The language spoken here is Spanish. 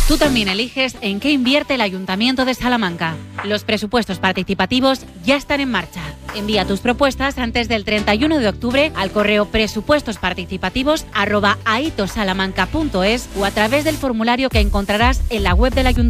Tú también eliges en qué invierte el Ayuntamiento de Salamanca. Los presupuestos participativos ya están en marcha. Envía tus propuestas antes del 31 de octubre al correo presupuestosparticipativos@aitosalamanca.es o a través del formulario que encontrarás en la web del Ayuntamiento.